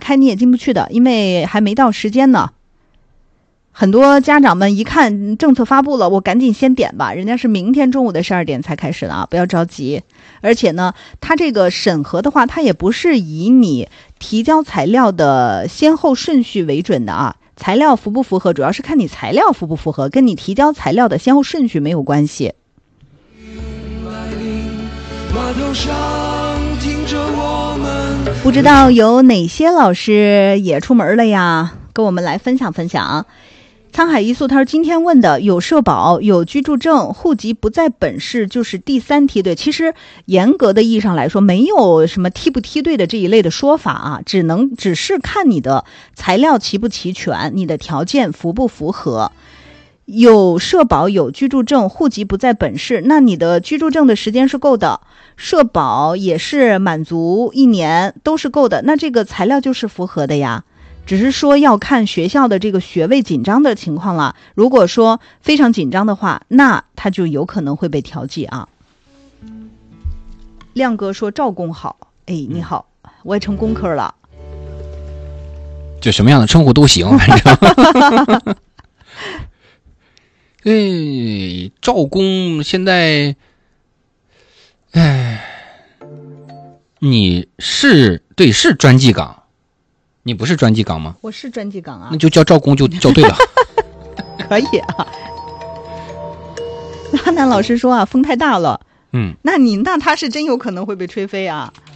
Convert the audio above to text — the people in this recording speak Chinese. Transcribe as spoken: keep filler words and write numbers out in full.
开你也进不去的，因为还没到时间呢。很多家长们一看政策发布了，我赶紧先点吧，人家是明天中午的十二点才开始的啊，不要着急。而且呢，它这个审核的话，它也不是以你提交材料的先后顺序为准的啊，材料符不符合，主要是看你材料符不符合，跟你提交材料的先后顺序没有关系。不知道有哪些老师也出门了呀？跟我们来分享分享。沧海一粟他说今天问的有社保有居住证，户籍不在本市就是第三梯队。其实严格的意义上来说，没有什么梯不梯队的这一类的说法啊，只能只是看你的材料齐不齐全，你的条件符不符合。有社保有居住证，户籍不在本市，那你的居住证的时间是够的，社保也是满足一年，都是够的，那这个材料就是符合的呀。只是说要看学校的这个学位紧张的情况了，如果说非常紧张的话，那他就有可能会被调剂啊。亮哥说赵工好，哎，你好，我也成工科了， 就什么样的称呼都行，反正。哎，赵工现在，哎，你是对是专技岗。你不是专技岗吗？ 我是专技岗啊， 那就叫赵工就叫对了。 可以啊。阿南老师说啊，风太大了。 嗯， 那你那他是真有可能会被吹飞啊。